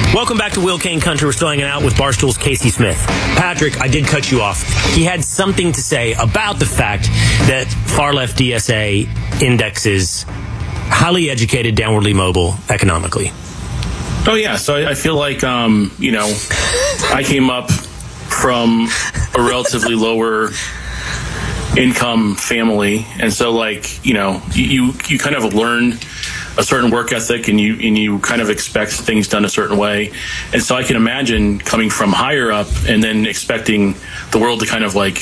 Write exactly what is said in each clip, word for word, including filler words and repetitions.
Welcome back to Will Kane Country. We're still hanging out with Barstool's Casey Smith. Patrick, I did cut you off. He had something to say about the fact that far-left D S A indexes highly educated, downwardly mobile economically. Oh, yeah. So I, I feel like, um, you know, I came up from a relatively lower income family. And so, like, you know, you you kind of learn a certain work ethic, and you and you kind of expect things done a certain way. And so I can imagine coming from higher up and then expecting the world to kind of like,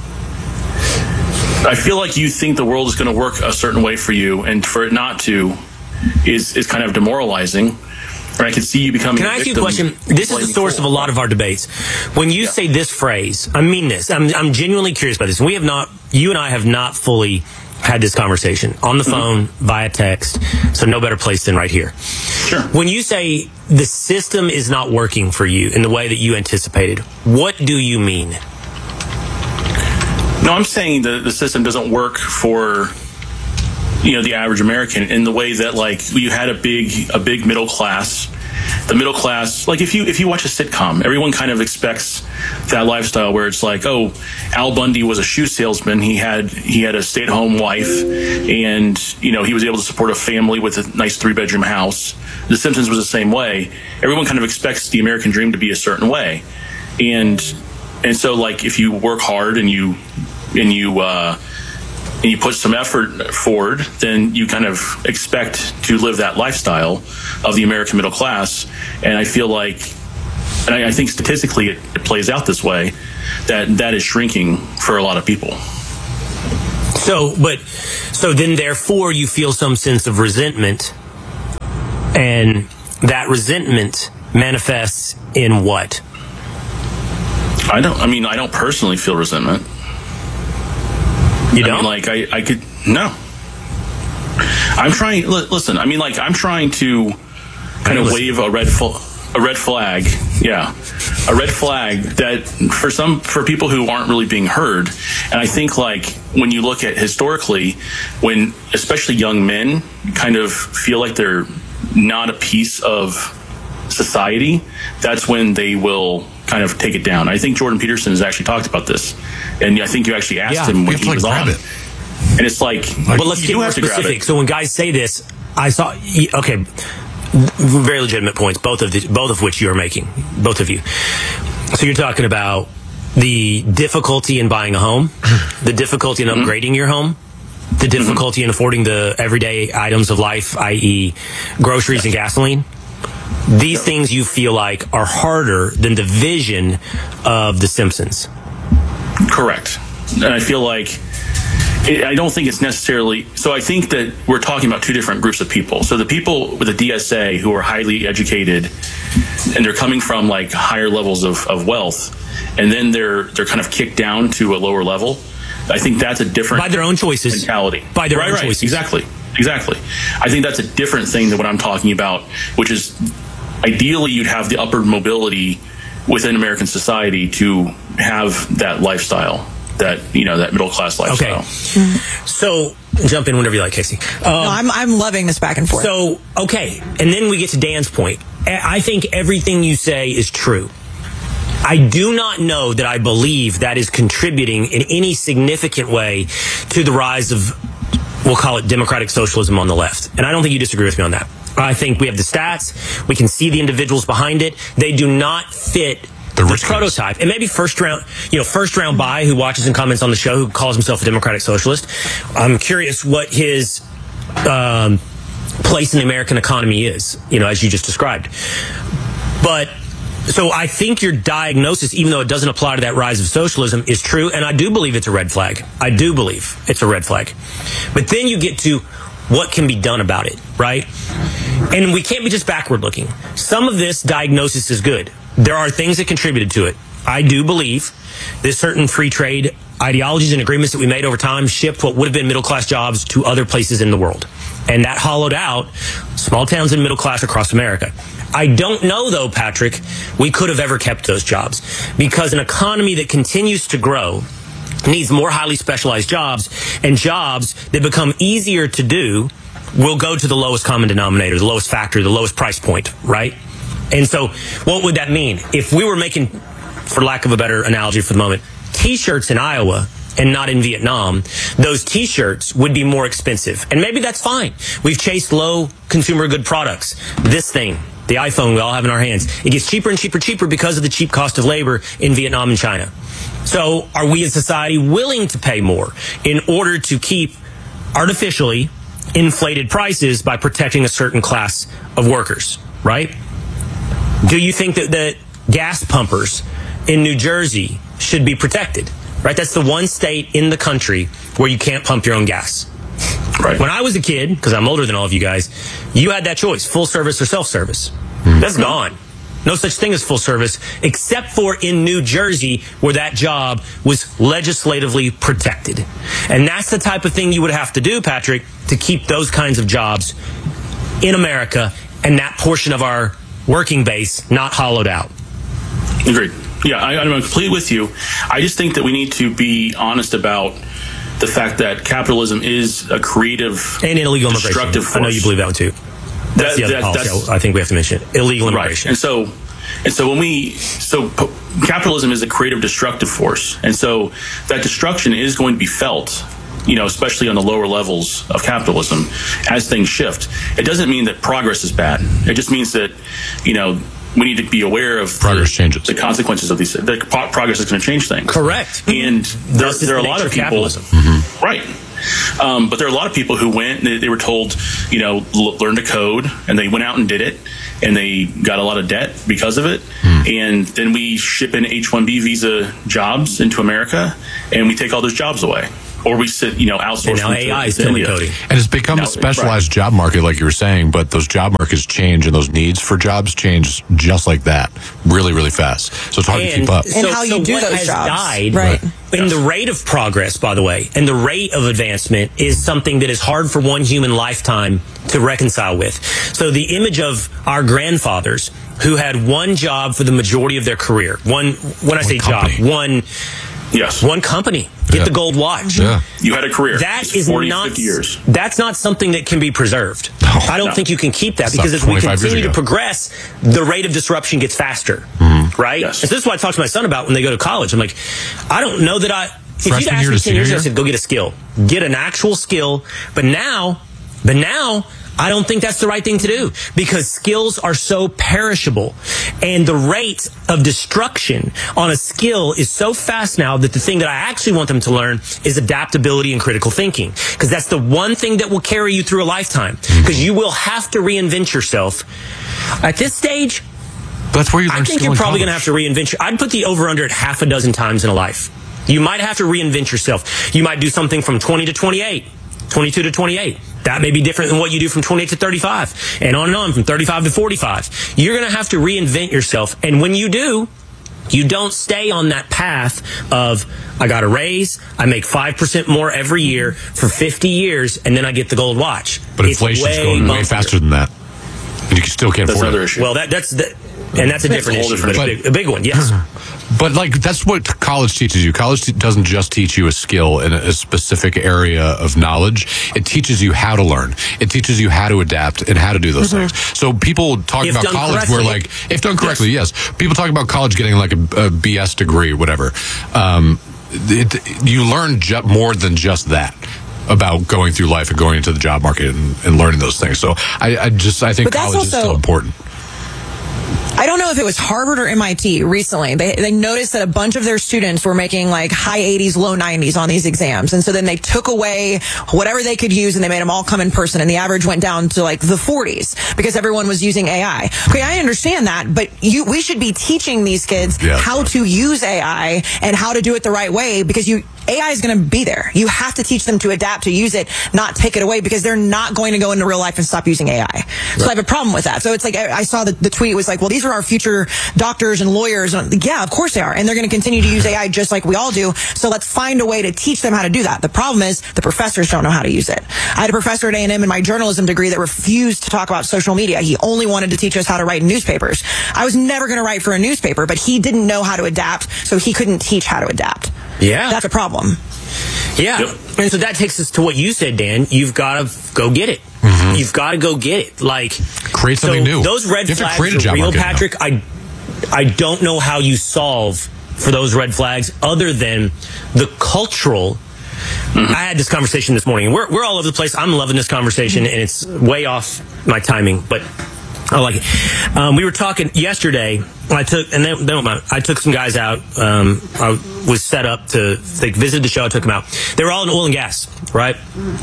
I feel like you think the world is going to work a certain way for you, and for it not to is is kind of demoralizing. Or I can see you becoming Can I ask you a question? This is the source of a lot of our debates. When you yeah. say this phrase, I mean this. I'm, I'm genuinely curious about this. We have not, you and I have not fully had this conversation on the phone, mm-hmm. via text, so no better place than right here. Sure. When you say the system is not working for you in the way that you anticipated, what do you mean? No, I'm saying that the system doesn't work for, you know, the average American in the way that, like, you had a big a big middle class. The middle class, like if you if you watch a sitcom, everyone kind of expects that lifestyle where it's like, oh, Al Bundy was a shoe salesman. He had he had a stay-at-home wife, and you know he was able to support a family with a nice three-bedroom house. The Simpsons was the same way. Everyone kind of expects the American dream to be a certain way, and and so like if you work hard and you and you uh, and you put some effort forward, then you kind of expect to live that lifestyle of the American middle class. And I feel like, and I, I think statistically it, it plays out this way, that that is shrinking for a lot of people. So, but, so then therefore you feel some sense of resentment, and that resentment manifests in what? I don't, I mean, I don't personally feel resentment. You don't? I mean, like, I, I could, no. I'm trying, li- listen, I mean, like, I'm trying to kind of wave a red, fl- a red flag, yeah, a red flag that for some, for people who aren't really being heard. And I think, like, when you look at historically, when especially young men kind of feel like they're not a piece of society, that's when they will kind of take it down. I think Jordan Peterson has actually talked about this, and I think you actually asked yeah, him when he like was on. It. And it's like, but let's get more specific. So when guys say this, I saw, okay, very legitimate points, both of the, both of which you are making, both of you. So you're talking about the difficulty in buying a home, the difficulty in upgrading mm-hmm. your home, the difficulty mm-hmm. in affording the everyday items of life, that is groceries yes. and gasoline. These things you feel like are harder than the vision of The Simpsons. Correct. And I feel like, it, I don't think it's necessarily, so I think that we're talking about two different groups of people. So the people with the D S A who are highly educated, and they're coming from like higher levels of, of wealth, and then they're they're kind of kicked down to a lower level. I think that's a different by their own choices mentality. By their right, own right, choices. Exactly. Exactly. I think that's a different thing than what I'm talking about, which is ideally you'd have the upward mobility within American society to have that lifestyle, that, you know, that middle class lifestyle. Okay. So jump in whenever you like, Casey. Um, no, I'm, I'm loving this back and forth. So, okay. And then we get to Dan's point. I think everything you say is true. I do not know that I believe that is contributing in any significant way to the rise of, we'll call it democratic socialism on the left. And I don't think you disagree with me on that. I think we have the stats. We can see the individuals behind it. They do not fit the, the prototype. And maybe first round, you know, first round buy who watches and comments on the show, who calls himself a democratic socialist. I'm curious what his um, place in the American economy is, you know, as you just described. But so I think your diagnosis, even though it doesn't apply to that rise of socialism, is true. And I do believe it's a red flag. I do believe it's a red flag. But then you get to what can be done about it, right? And we can't be just backward looking. Some of this diagnosis is good. There are things that contributed to it. I do believe that certain free trade ideologies and agreements that we made over time shipped what would have been middle class jobs to other places in the world. And that hollowed out small towns and middle class across America. I don't know, though, Patrick, we could have ever kept those jobs, because an economy that continues to grow needs more highly specialized jobs, and jobs that become easier to do will go to the lowest common denominator, the lowest factor, the lowest price point, right? And so what would that mean? If we were making, for lack of a better analogy for the moment, T-shirts in Iowa and not in Vietnam, those T-shirts would be more expensive. And maybe that's fine. We've chased low consumer good products. This thing, the iPhone we all have in our hands, it gets cheaper and cheaper, cheaper because of the cheap cost of labor in Vietnam and China. So are we as society willing to pay more in order to keep artificially inflated prices by protecting a certain class of workers, right? Do you think that, that gas pumpers in New Jersey should be protected, right? That's the one state in the country where you can't pump your own gas. Right. When I was a kid, because I'm older than all of you guys, you had that choice, full service or self-service. Mm-hmm. That's gone. No such thing as full service, except for in New Jersey, where that job was legislatively protected. And that's the type of thing you would have to do, Patrick, to keep those kinds of jobs in America and that portion of our working base not hollowed out. Agreed. Yeah, I, I'm completely with you. I just think that we need to be honest about the fact that capitalism is a creative and illegal destructive immigration. I know you believe that one too. That's That- the other that- policy that's- I think we have to mention. Illegal Right. immigration. And so, and so when we, so p- capitalism is a creative destructive force. And so that destruction is going to be felt, you know, especially on the lower levels of capitalism as things shift. It doesn't mean that progress is bad. It just means that, you know, we need to be aware of Progress the, changes. the consequences of these. The pro- progress is going to change things. Correct. And there, Thus is there are a the lot nature of of people, capitalism. Mm-hmm. right? Um, but there are a lot of people who went. They, they were told, you know, l- learn to code, and they went out and did it, and they got a lot of debt because of it. Mm. And then we ship in H one B visa jobs into America, and we take all those jobs away. Or we sit, you know, outsource. And now them A to- I is to doing India. coding. And it's become No, a specialized right. job market, like you were saying, but those job markets change and those needs for jobs change just like that, really, really fast. So it's hard to keep up. And how you do what those has jobs. died Right. in Yes. the rate of progress, by the way, and the rate of advancement is something that is hard for one human lifetime to reconcile with. So the image of our grandfathers who had one job for the majority of their career, one, when I say company. job, one, Yes. one company, get Yeah. the gold watch. Yeah. You had a career. That It's is forty, not, fifty years. that's not something that can be preserved. No. I don't No. think you can keep that It's because not as we twenty-five years continue to ago. progress, the rate of disruption gets faster, Mm-hmm. right? Yes. And this is what I talk to my son about when they go to college. I'm like, I don't know that I, if Freshman you'd asked year me to ten years ago, senior I said, go get a skill, get an actual skill. But now, but now, I don't think that's the right thing to do because skills are so perishable and the rate of destruction on a skill is so fast now that the thing that I actually want them to learn is adaptability and critical thinking because that's the one thing that will carry you through a lifetime because you will have to reinvent yourself. At this stage, That's where you learn I think skill you're in probably going to college. have to reinvent your, I'd put the over under at half a dozen times in a life. You might have to reinvent yourself. You might do something from twenty to twenty-eight, twenty-two to twenty-eight. That may be different than what you do from twenty-eight to thirty-five, and on and on from thirty-five to forty-five. You're going to have to reinvent yourself. And when you do, you don't stay on that path of, I got a raise, I make five percent more every year for fifty years, and then I get the gold watch. But It's inflation's way going way bumpier. faster than that. And you still can't That's afford another it. issue. Well, that, that's the, and that's a different a whole issue, different but a issue. big, a big one, yes. But like that's what college teaches you. College te- doesn't just teach you a skill in a, a specific area of knowledge. It teaches you how to learn. It teaches you how to adapt and how to do those Mm-hmm. things. So people talk If about done college where correctly. like if done correctly, yes. People talk about college getting like a, a B S degree, whatever. Um, it, you learn ju- more than just that about going through life and going into the job market and, and learning those things. So I, I just I think But that's college is also- still important. I don't know if it was Harvard or M I T recently. They they noticed that a bunch of their students were making like high eighties, low nineties on these exams. And so then they took away whatever they could use and they made them all come in person. And the average went down to like the forties because everyone was using A I. Okay, I understand that, but you we should be teaching these kids Yeah. how to use A I and how to do it the right way because you A I is going to be there. You have to teach them to adapt, to use it, not take it away because they're not going to go into real life and stop using A I. So I have a problem with that. So it's like, I, I saw the, the tweet was like, well, these are our future doctors and lawyers. And yeah, of course they are. And they're going to continue to use A I just like we all do. So let's find a way to teach them how to do that. The problem is the professors don't know how to use it. I had a professor at A and M in my journalism degree that refused to talk about social media. He only wanted to teach us how to write in newspapers. I was never going to write for a newspaper, but he didn't know how to adapt. So he couldn't teach how to adapt. Yeah. That's a problem. Yeah. Yep. And so that takes us to what you said, Dan. You've got to go get it. Mm-hmm. You've got to go get it. Like, create something so new. Those red you have flags to create a are job real, market Patrick. I, I don't know how you solve for those red flags other than the cultural. Mm-hmm. I had this conversation this morning. We're, we're all over the place. I'm loving this conversation, and it's way off my timing, but I like it. Um, we were talking yesterday. I took and then, then I took some guys out. Um, I was set up to they visited the show. I took them out. They were all in oil and gas, right?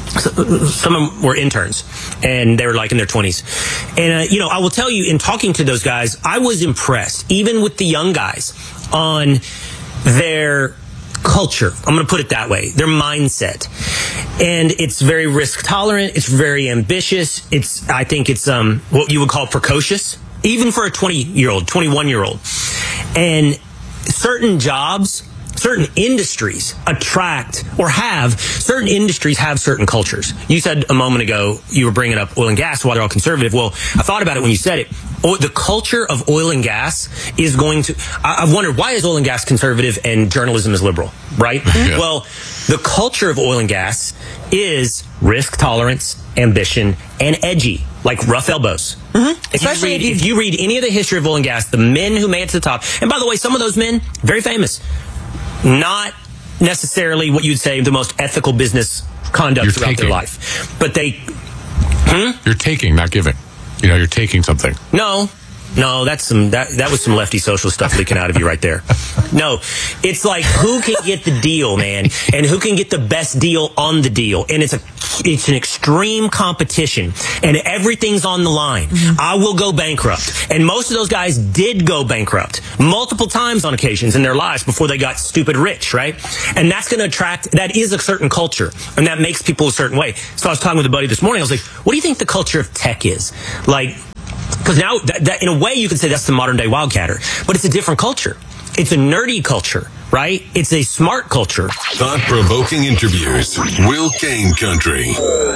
Some of them were interns, and they were like in their twenties. And uh, you know, I will tell you, in talking to those guys, I was impressed, even with the young guys, on their culture. I'm going to put it that way. Their mindset. And it's very risk tolerant. It's very ambitious. It's, I think it's, um, what you would call precocious, even for a twenty year old, twenty-one year old. And certain jobs, certain industries attract or have, certain industries have certain cultures. You said a moment ago, you were bringing up oil and gas, why they're all conservative. Well, I thought about it when you said it. The culture of oil and gas is going to, I've wondered, why is oil and gas conservative and journalism is liberal, right? Yeah. Well, the culture of oil and gas is risk tolerance, ambition, and edgy, like rough elbows. Mm-hmm. If, you read, if you read any of the history of oil and gas, the men who made it to the top, and by the way, some of those men, very famous, not necessarily what you'd say the most ethical business conduct You're throughout taking. their life. But they... Hmm? You're taking, not giving. You know, you're taking something. No, no, that's some that that was some lefty social stuff leaking out of you right there. No, it's like who can get the deal, man, and who can get the best deal on the deal, and it's a it's an extreme competition, and everything's on the line. Mm-hmm. I will go bankrupt, and most of those guys did go bankrupt multiple times on occasions in their lives before they got stupid rich, right? And that's going to attract. That is a certain culture, and that makes people a certain way. So I was talking with a buddy this morning. I was like, "What do you think the culture of tech is like?" Because now, that, that, in a way, you can say that's the modern day wildcatter, but it's a different culture. It's a nerdy culture, right? It's a smart culture. Thought-provoking interviews. Will Kane Country.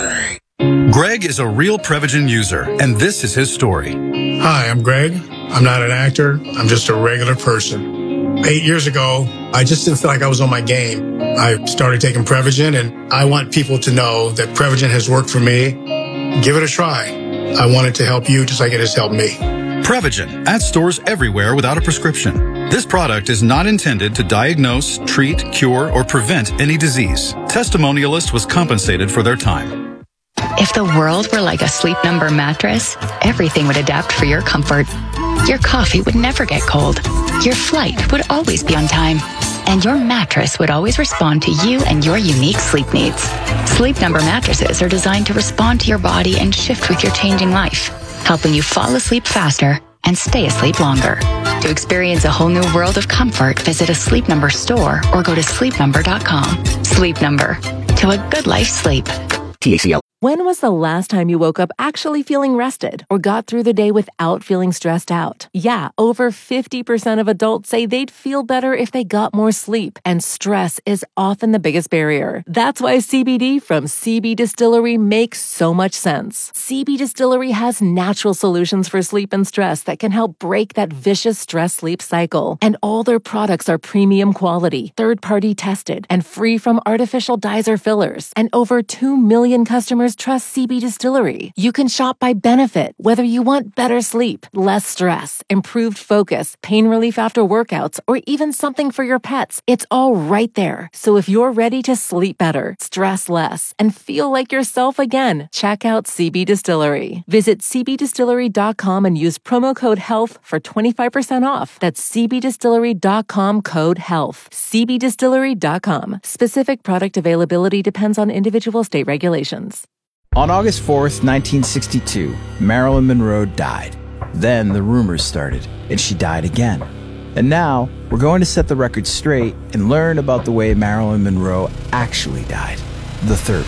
Greg is a real Prevagen user, and this is his story. Hi, I'm Greg. I'm not an actor. I'm just a regular person. Eight years ago, I just didn't feel like I was on my game. I started taking Prevagen, and I want people to know that Prevagen has worked for me. Give it a try. I want it to help you just like it has helped me. Prevagen, at stores everywhere without a prescription. This product is not intended to diagnose, treat, cure, or prevent any disease. Testimonialist was compensated for their time. If the world were like a Sleep Number mattress, everything would adapt for your comfort. Your coffee would never get cold. Your flight would always be on time. And your mattress would always respond to you and your unique sleep needs. Sleep Number mattresses are designed to respond to your body and shift with your changing life, helping you fall asleep faster and stay asleep longer. To experience a whole new world of comfort, visit a Sleep Number store or go to sleep number dot com. Sleep Number. To a good life sleep. T A C L. When was the last time you woke up actually feeling rested or got through the day without feeling stressed out? Yeah, over fifty percent of adults say they'd feel better if they got more sleep, and stress is often the biggest barrier. That's why C B D from C B Distillery makes so much sense. C B Distillery has natural solutions for sleep and stress that can help break that vicious stress-sleep cycle. And all their products are premium quality, third-party tested, and free from artificial dyes or fillers. And over two million customers trust C B Distillery. You can shop by benefit, whether you want better sleep, less stress, improved focus, pain relief after workouts, or even something for your pets. It's all right there. So if you're ready to sleep better, stress less, and feel like yourself again, check out C B Distillery. Visit c b distillery dot com and use promo code HEALTH for twenty-five percent off. That's c b distillery dot com code HEALTH. c b distillery dot com. Specific product availability depends on individual state regulations. On August fourth, nineteen sixty-two, Marilyn Monroe died. Then the rumors started, and she died again. And now, we're going to set the record straight and learn about the way Marilyn Monroe actually died, the third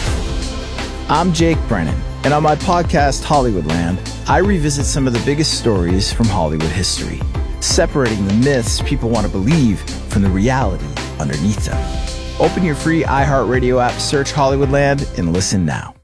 way. I'm Jake Brennan, and on my podcast, Hollywoodland, I revisit some of the biggest stories from Hollywood history, separating the myths people want to believe from the reality underneath them. Open your free iHeartRadio app, search Hollywoodland, and listen now.